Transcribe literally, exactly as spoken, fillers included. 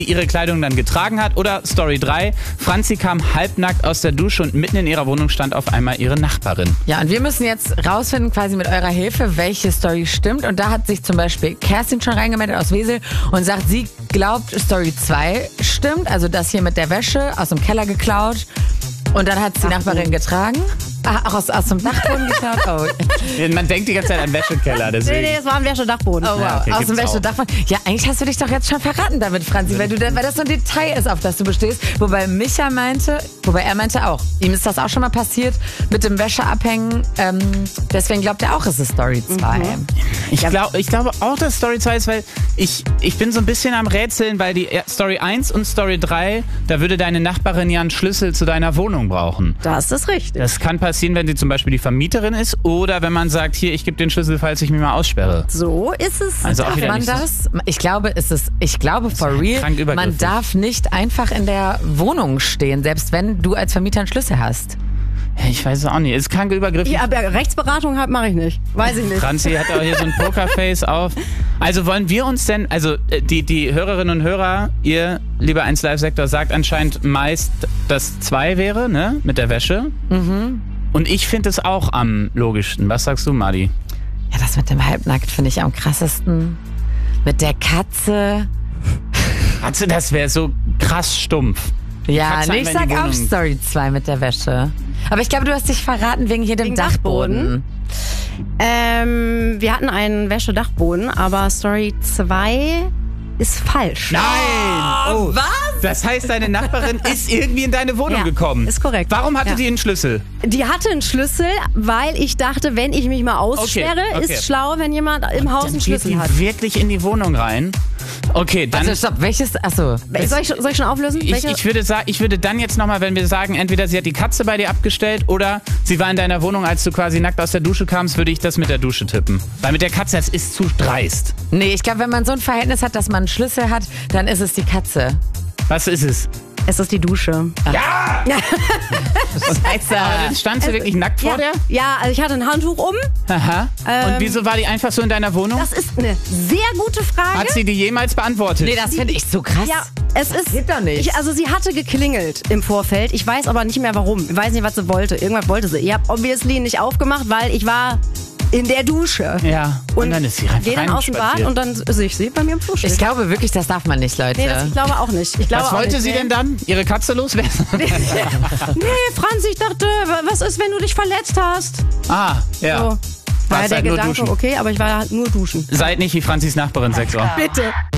ihre Kleidung dann getragen hat. Oder Story drei, Franzi kam halbnackt aus der Dusche und mitten in ihrer Wohnung stand auf einmal ihre Nachbarin. Ja, und wir müssen jetzt rausfinden, quasi mit eurer Hilfe, welche Story stimmt. Und da hat sich zum Beispiel Kerstin schon reingemeldet aus Wesel und sagt, sie glaubt, Story zwei stimmt. Also das hier mit der Wäsche aus dem Keller geklaut. Und dann hat es die Nachbarin getragen. Ah, auch aus, aus dem Dachboden geklaut? Oh. Man denkt die ganze Zeit an Wäschekeller. Deswegen. Nee, nee, es war ein Wäschedachboden. Oh, wow. Ja, okay, aus dem gibt's Wäschedachboden. Ja, eigentlich hast du dich doch jetzt schon verraten damit, Franzi, weil, du, weil das so ein Detail ist, auf das du bestehst. Wobei Micha meinte, wobei er meinte auch, ihm ist das auch schon mal passiert mit dem Wäscheabhängen. Ähm, deswegen glaubt er auch, es ist Story zwei. Mhm. Ich, glaub, ich glaube auch, dass Story zwei ist, weil ich, ich bin so ein bisschen am Rätseln, weil die Story eins und Story drei, da würde deine Nachbarin ja einen Schlüssel zu deiner Wohnung brauchen. Das ist richtig. Das kann passieren, wenn sie zum Beispiel die Vermieterin ist oder wenn man sagt, hier, ich gebe den Schlüssel, falls ich mich mal aussperre. So ist es. Also auch Darf wieder man nicht so- das? Ich glaube, es ist, ich glaube for real, krank übergriffig. man darf nicht einfach in der Wohnung stehen, selbst wenn du als Vermieter einen Schlüssel hast. Ich weiß es auch nicht. Ist krank übergriffig. Ja, aber Rechtsberatung halt mache ich nicht. Weiß ich nicht. Franzi hat auch hier so ein Pokerface auf. Also wollen wir uns denn, also äh, die, die Hörerinnen und Hörer, ihr, lieber eins Live-Sektor, sagt anscheinend meist, dass zwei wäre, ne, mit der Wäsche. Mhm. Und ich finde es auch am logischsten. Was sagst du, Madi? Ja, das mit dem Halbnackt finde ich am krassesten. Mit der Katze. Also das wäre so krass stumpf. Ja, Katze nee, ich einfach in die sag auch Wohnung. Story zwei mit der Wäsche. Aber ich glaube, du hast dich verraten wegen hier dem Wegen Dachboden. Ähm, wir hatten einen Wäschedachboden, aber Story zwei ist falsch. Nein! Oh, was? Das heißt, deine Nachbarin ist irgendwie in deine Wohnung Ja, gekommen. ist korrekt. Warum hatte Ja. die einen Schlüssel? Die hatte einen Schlüssel, weil ich dachte, wenn ich mich mal aussperre, Okay, okay. ist schlau, wenn jemand im Haus Dann einen geht Schlüssel die hat. wirklich in die Wohnung rein. Okay, dann... Also stopp, welches? Achso. Soll ich, soll ich schon auflösen? Ich, Welche? ich, würde sa- ich würde dann jetzt nochmal, wenn wir sagen, entweder sie hat die Katze bei dir abgestellt oder sie war in deiner Wohnung, als du quasi nackt aus der Dusche kamst, würde ich das mit der Dusche tippen. Weil mit der Katze, das ist zu dreist. Nee, ich glaube, wenn man so ein Verhältnis hat, dass man einen Schlüssel hat, dann ist es die Katze. Was ist es? Es ist die Dusche. Ja! Scheiße. Aber dann standst du wirklich nackt vor ja, der? ja, also ich hatte ein Handtuch um. Aha. Ähm, Und wieso war die einfach so in deiner Wohnung? Das ist eine sehr gute Frage. Hat sie die jemals beantwortet? Nee, das finde ich so krass. Ja, es ist. Geht doch nicht. Ich, also sie hatte geklingelt im Vorfeld. Ich weiß aber nicht mehr warum. Ich weiß nicht, was sie wollte. Irgendwas wollte sie. Ich habe obviously nicht aufgemacht, weil ich war in der Dusche. Ja. Und, dann ist sie einfach gehe dann aus dem Bad reinspaziert. und dann sehe ich sie bei mir im Frühstück. Ich glaube wirklich, das darf man nicht, Leute. Nee, das, ich glaube auch nicht. Ich glaube Was auch wollte nicht. sie denn dann? Ihre Katze loswerden? Nee, Franz, ich dachte, was ist, wenn du dich verletzt hast? Ah, ja. So. War ja Warst der halt nur Gedanke, duschen. okay, aber ich war halt nur duschen. Seid nicht wie Franzis Nachbarin, sechs Uhr. Bitte.